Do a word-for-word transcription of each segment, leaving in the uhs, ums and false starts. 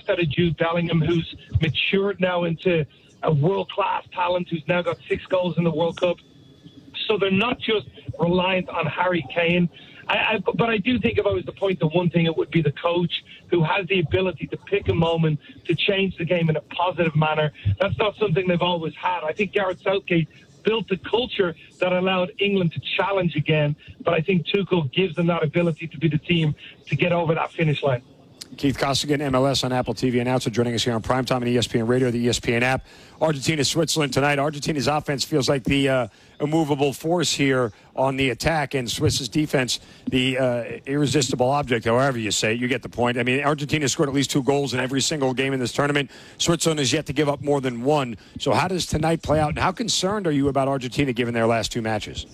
draft out of Jude Bellingham, who's matured now into a world-class talent who's now got six goals in the World Cup. So they're not just reliant on Harry Kane. I, I, but I do think if I was to point to one thing, it would be the coach who has the ability to pick a moment to change the game in a positive manner. That's not something they've always had. I think Gareth Southgate built a culture that allowed England to challenge again, but I think Tuchel gives them that ability to be the team to get over that finish line. Keith Costigan, M L S on Apple T V announcer, joining us here on Primetime and E S P N Radio, the E S P N app. Argentina, Switzerland tonight. Argentina's offense feels like the uh, immovable force here on the attack, and Swiss's defense, the uh, irresistible object, however you say it. You get the point. I mean, Argentina scored at least two goals in every single game in this tournament. Switzerland has yet to give up more than one. So how does tonight play out, and how concerned are you about Argentina given their last two matches?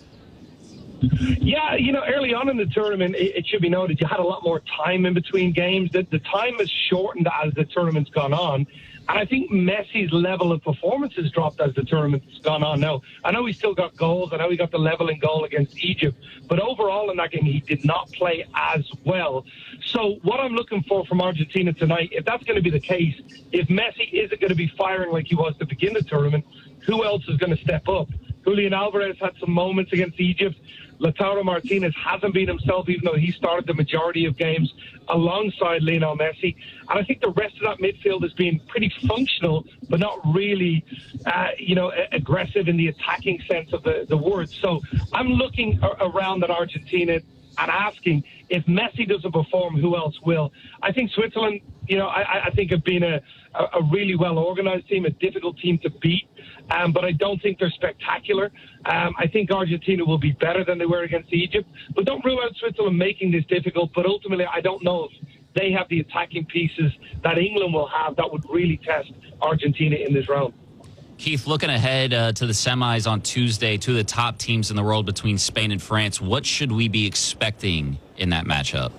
Yeah, you know, early on in the tournament, it, it should be noted you had a lot more time in between games. The, the time has shortened as the tournament's gone on. And I think Messi's level of performance has dropped as the tournament's gone on. Now, I know he still got goals. I know he got the leveling goal against Egypt. But overall in that game, he did not play as well. So what I'm looking for from Argentina tonight, if that's going to be the case, if Messi isn't going to be firing like he was to begin the tournament, who else is going to step up? Julian Alvarez had some moments against Egypt. Lautaro Martinez hasn't been himself, even though he started the majority of games alongside Lionel Messi. And I think the rest of that midfield has been pretty functional, but not really, uh, you know, aggressive in the attacking sense of the, the word. So I'm looking around at Argentina and asking, if Messi doesn't perform, who else will? I think Switzerland, you know, I, I think have been a, a really well-organized team, a difficult team to beat, um, but I don't think they're spectacular. Um, I think Argentina will be better than they were against Egypt, but don't rule out Switzerland making this difficult. But ultimately, I don't know if they have the attacking pieces that England will have that would really test Argentina in this round. Keith, looking ahead uh, to the semis on Tuesday, two of the top teams in the world between Spain and France, what should we be expecting in that matchup?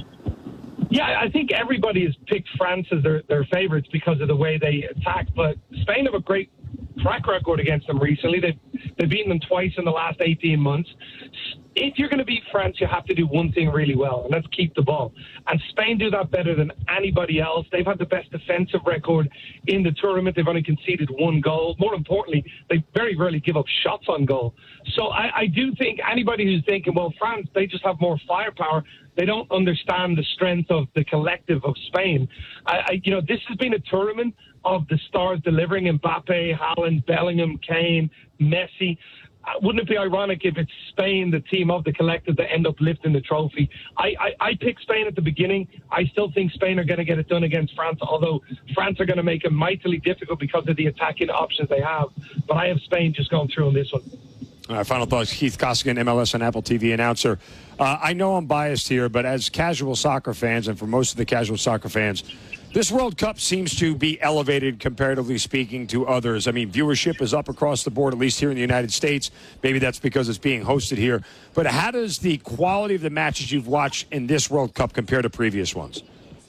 Yeah, I think everybody has picked France as their, their favorites because of the way they attack, but Spain have a great track record against them recently. They've, they've beaten them twice in the last eighteen months. If you're going to beat France, you have to do one thing really well, and that's keep the ball. And Spain do that better than anybody else. They've had the best defensive record in the tournament. They've only conceded one goal. More importantly, they very rarely give up shots on goal. So I, I do think anybody who's thinking, well, France, they just have more firepower, they don't understand the strength of the collective of Spain. I, I, you know, this has been a tournament of the stars delivering: Mbappe, Haaland, Bellingham, Kane, Messi. Uh, wouldn't it be ironic if it's Spain, the team of the collective, that end up lifting the trophy? I, I, I picked Spain at the beginning. I still think Spain are going to get it done against France, although France are going to make it mightily difficult because of the attacking options they have. But I have Spain just going through on this one. All right, final thoughts. Keith Costigan, M L S and Apple T V announcer. Uh, I know I'm biased here, but as casual soccer fans, and for most of the casual soccer fans, this World Cup seems to be elevated, comparatively speaking, to others. I mean, viewership is up across the board, at least here in the United States. Maybe that's because it's being hosted here. But how does the quality of the matches you've watched in this World Cup compare to previous ones?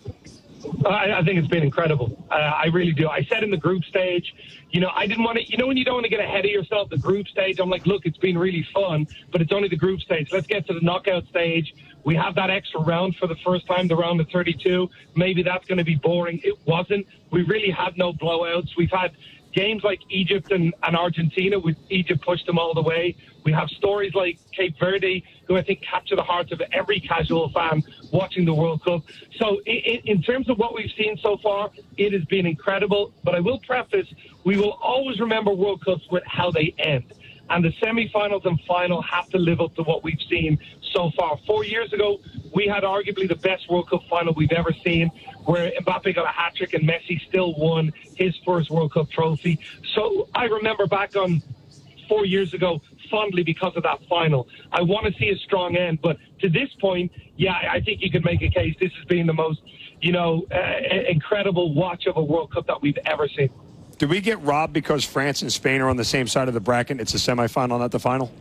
I, I think it's been incredible. Uh, I really do. I said in the group stage, you know, I didn't want to, you know, when you don't want to get ahead of yourself, the group stage, I'm like, look, it's been really fun, but it's only the group stage. Let's get to the knockout stage. We have that extra round for the first time, the round of thirty-two. Maybe that's going to be boring. It wasn't. We really had no blowouts. We've had games like Egypt and, and Argentina, with Egypt pushed them all the way. We have stories like Cape Verde, who I think capture the hearts of every casual fan watching the World Cup. So in, in terms of what we've seen so far, it has been incredible. But I will preface, we will always remember World Cups with how they end. And the semifinals and final have to live up to what we've seen so far. Four years ago, we had arguably the best World Cup final we've ever seen, where Mbappe got a hat-trick and Messi still won his first World Cup trophy. So I remember back on four years ago fondly because of that final. I want to see a strong end, but to this point, yeah, I think you could make a case this has been the most, you know, uh, incredible watch of a World Cup that we've ever seen. Did we get robbed because France and Spain are on the same side of the bracket? It's a semifinal, not the final?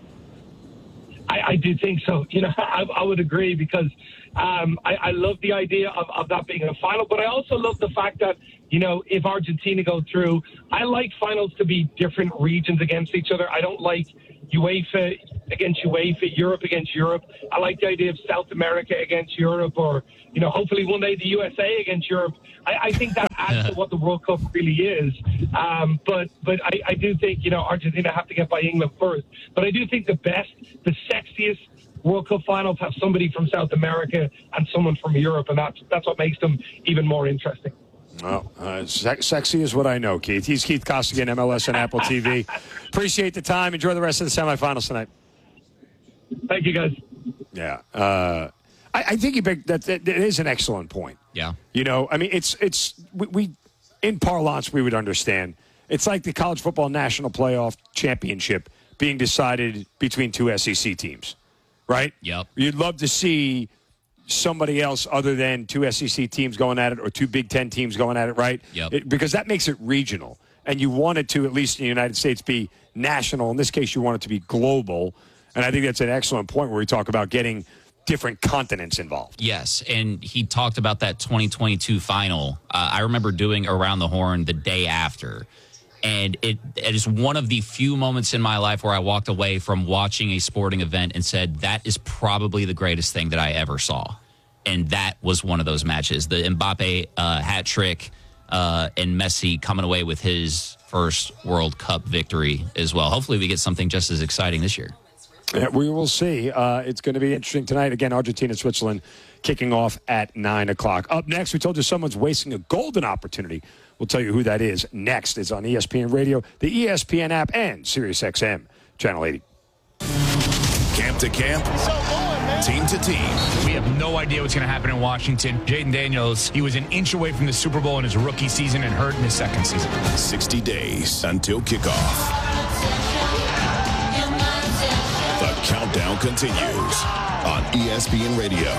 I, I do think so. You know, I, I would agree because um, I, I love the idea of, of that being a final, but I also love the fact that, you know, if Argentina go through, I like finals to be different regions against each other. I don't like UEFA against UEFA, Europe against Europe. I like the idea of South America against Europe, or, you know, hopefully one day the U S A against Europe. I, I think that adds to what the World Cup really is. Um, but but I, I do think, you know, Argentina have to get by England first. But I do think the best, the sexiest World Cup finals have somebody from South America and someone from Europe, and that's that's what makes them even more interesting. Well, uh, se- sexy is what I know, Keith. He's Keith Costigan, M L S and Apple T V. Appreciate the time. Enjoy the rest of the semifinals tonight. Thank you, guys. Yeah. Uh, I, I think you big, that, that, that is an excellent point. Yeah. You know, I mean, it's, it's we, we, in parlance, we would understand. It's like the College Football National Playoff Championship being decided between two S E C teams, right? Yep. You'd love to see somebody else other than two S E C teams going at it or two Big Ten teams going at it, right? Yep. It, because that makes it regional. And you want it to, at least in the United States, be national. In this case, you want it to be global. And I think that's an excellent point where we talk about getting different continents involved. Yes, and he talked about that twenty twenty-two final. Uh, I remember doing Around the Horn the day after. And it, it is one of the few moments in my life where I walked away from watching a sporting event and said, that is probably the greatest thing that I ever saw. And that was one of those matches. The Mbappe uh, hat trick uh, and Messi coming away with his first World Cup victory as well. Hopefully we get something just as exciting this year. Yeah, we will see. Uh, it's going to be interesting tonight. Again, Argentina, Switzerland kicking off at nine o'clock. Up next, we told you someone's wasting a golden opportunity. We'll tell you who that is next. It's on E S P N Radio, the E S P N app, and Sirius X M, Channel eighty. Camp to camp, team to team. We have no idea what's going to happen in Washington. Jayden Daniels, he was an inch away from the Super Bowl in his rookie season and hurt in his second season. sixty days until kickoff. The countdown continues on E S P N Radio.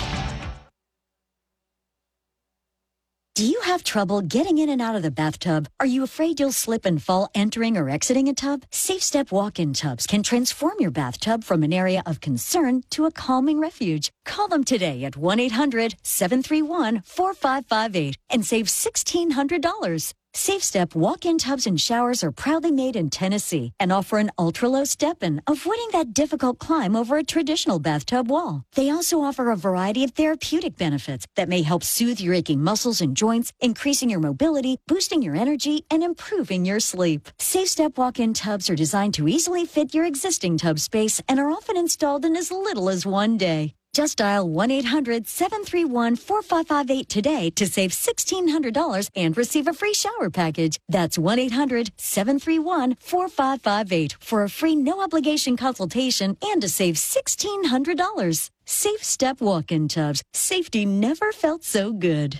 Do you have trouble getting in and out of the bathtub? Are you afraid you'll slip and fall entering or exiting a tub? Safe Step walk-in tubs can transform your bathtub from an area of concern to a calming refuge. Call them today at one eight hundred seven three one four five five eight and save sixteen hundred dollars. Safe Step walk-in tubs and showers are proudly made in Tennessee and offer an ultra-low step-in, avoiding that difficult climb over a traditional bathtub wall. They also offer a variety of therapeutic benefits that may help soothe your aching muscles and joints, increasing your mobility, boosting your energy, and improving your sleep. Safe Step walk-in tubs are designed to easily fit your existing tub space and are often installed in as little as one day. Just dial one eight hundred seven three one four five five eight today to save sixteen hundred dollars and receive a free shower package. That's one eight hundred seven three one four five five eight for a free no-obligation consultation and to save sixteen hundred dollars. Safe Step walk-in tubs. Safety never felt so good.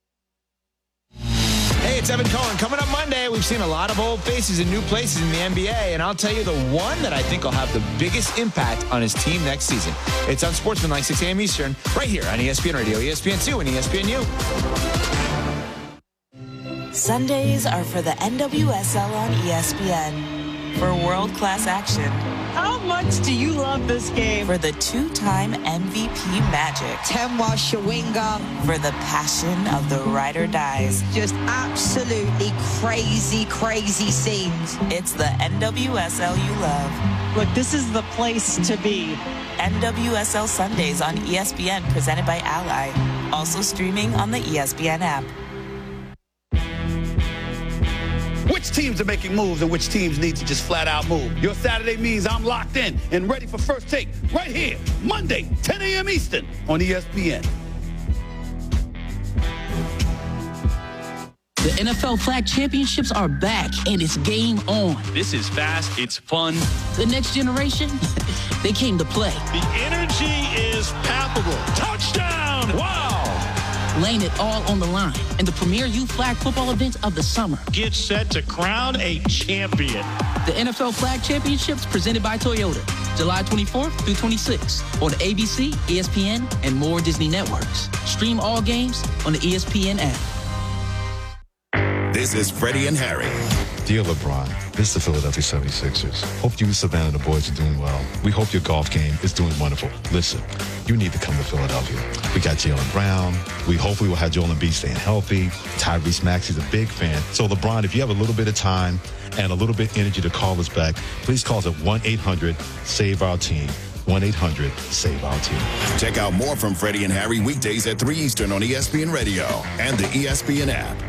Hey, it's Evan Cohen. Coming up Monday, we've seen a lot of old faces in new places in the N B A, and I'll tell you the one that I think will have the biggest impact on his team next season. It's on Sportsmanlike, six a.m. Eastern, right here on E S P N Radio, E S P N two, and E S P N U. Sundays are for the N W S L on E S P N. For world-class action. How much do you love this game? For the two-time M V P magic. Temwa Shawinga. For the passion of the ride or dies. Just absolutely crazy, crazy scenes. It's the N W S L you love. Look, this is the place to be. N W S L Sundays on E S P N, presented by Ally. Also streaming on the E S P N app. Which teams are making moves and which teams need to just flat out move? Your Saturday means I'm locked in and ready for First Take right here, Monday, ten a.m. Eastern on E S P N. The N F L Flag Championships are back, and it's game on. This is fast. It's fun. The next generation, they came to play. The energy is palpable. Touchdown! Wow! Laying it all on the line in the premier youth flag football event of the summer. Get set to crown a champion. The N F L Flag Championships presented by Toyota, July twenty-fourth through twenty-sixth on A B C, E S P N, and more Disney networks. Stream all games on the E S P N app. This is Freddie and Harry. Dear LeBron, this is the Philadelphia seventy-sixers. Hope you and Savannah the boys are doing well. We hope your golf game is doing wonderful. Listen, you need to come to Philadelphia. We got Jaylen Brown. We hopefully will have Joel Embiid staying healthy. Tyrese Maxey's a big fan. So LeBron, if you have a little bit of time and a little bit of energy to call us back, please call us at one eight hundred save our team. one eight hundred save our team. Check out more from Freddie and Harry weekdays at three Eastern on E S P N Radio and the E S P N app.